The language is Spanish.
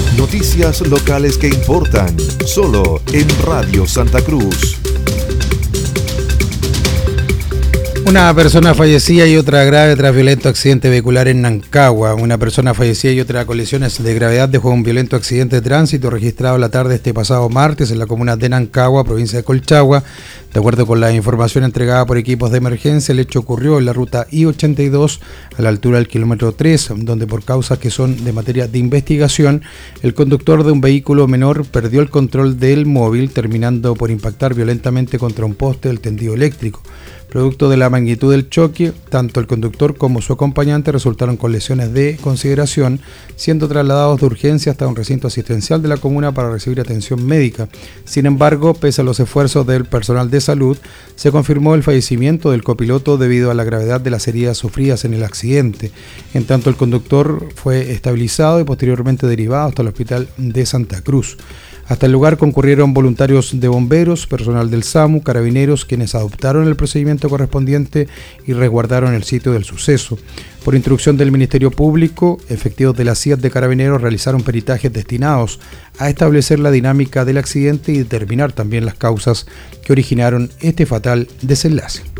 Noticias locales que importan, solo en Radio Santa Cruz. Una persona fallecida y otra grave tras violento accidente vehicular en Nancagua. Una persona fallecida y otra con lesiones de gravedad dejó un violento accidente de tránsito registrado la tarde este pasado martes en la comuna de Nancagua, provincia de Colchagua. De acuerdo con la información entregada por equipos de emergencia, el hecho ocurrió en la ruta I-82 a la altura del kilómetro 3, donde por causas que son de materia de investigación, el conductor de un vehículo menor perdió el control del móvil, terminando por impactar violentamente contra un poste del tendido eléctrico. Producto de la magnitud del choque, tanto el conductor como su acompañante resultaron con lesiones de consideración, siendo trasladados de urgencia hasta un recinto asistencial de la comuna para recibir atención médica. Sin embargo, pese a los esfuerzos del personal de salud, se confirmó el fallecimiento del copiloto debido a la gravedad de las heridas sufridas en el accidente. En tanto, el conductor fue estabilizado y posteriormente derivado hasta el hospital de Santa Cruz. Hasta el lugar concurrieron voluntarios de bomberos, personal del SAMU, carabineros, quienes adoptaron el procedimiento correspondiente y resguardaron el sitio del suceso. Por instrucción del Ministerio Público, efectivos de la CIAT de Carabineros realizaron peritajes destinados a establecer la dinámica del accidente y determinar también las causas que originaron este fatal desenlace.